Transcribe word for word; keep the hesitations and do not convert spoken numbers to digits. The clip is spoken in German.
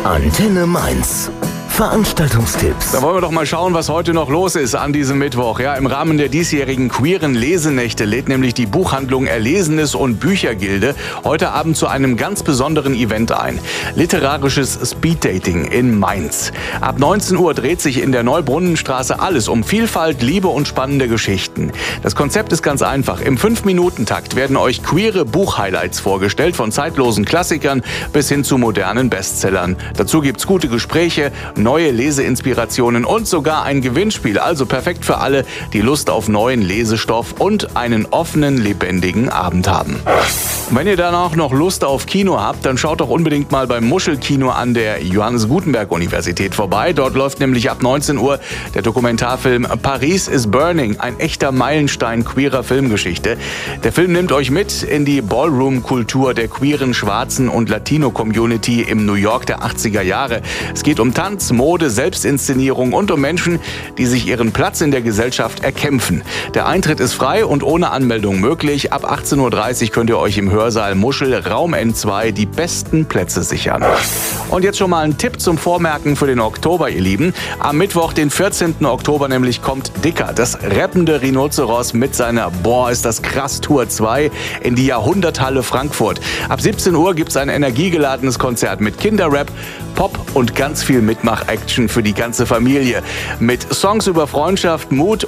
Antenne Mainz. Veranstaltungstipps. Da wollen wir doch mal schauen, was heute noch los ist an diesem Mittwoch. Ja, im Rahmen der diesjährigen queeren Lesenächte lädt nämlich die Buchhandlung Erlesenes und Büchergilde heute Abend zu einem ganz besonderen Event ein. Literarisches Speeddating in Mainz. Ab neunzehn Uhr dreht sich in der Neubrunnenstraße alles um Vielfalt, Liebe und spannende Geschichten. Das Konzept ist ganz einfach. Im fünf Minuten Takt werden euch queere Buchhighlights vorgestellt, von zeitlosen Klassikern bis hin zu modernen Bestsellern. Dazu gibt's gute Gespräche, neue Leseinspirationen und sogar ein Gewinnspiel. Also perfekt für alle, die Lust auf neuen Lesestoff und einen offenen, lebendigen Abend haben. Wenn ihr danach noch Lust auf Kino habt, dann schaut doch unbedingt mal beim Muschelkino an der Johannes Gutenberg Universität vorbei. Dort läuft nämlich ab neunzehn Uhr der Dokumentarfilm Paris is Burning, ein echter Meilenstein queerer Filmgeschichte. Der Film nimmt euch mit in die Ballroom-Kultur der queeren, schwarzen und Latino-Community im New York der achtziger Jahre. Es geht um Tanz, Mode, Selbstinszenierung und um Menschen, die sich ihren Platz in der Gesellschaft erkämpfen. Der Eintritt ist frei und ohne Anmeldung möglich. Ab achtzehn Uhr dreißig könnt ihr euch im Hörsaal Muschel Raum N zwei die besten Plätze sichern. Und jetzt schon mal ein Tipp zum Vormerken für den Oktober, ihr Lieben. Am Mittwoch, den vierzehnten Oktober nämlich, kommt Dicker, das rappende Rhinoceros mit seiner Boah, ist das krass Tour zwei in die Jahrhunderthalle Frankfurt. Ab siebzehn Uhr gibt's ein energiegeladenes Konzert mit Kinderrap, Pop und ganz viel Mitmach-Action für die ganze Familie. Mit Songs über Freundschaft, Mut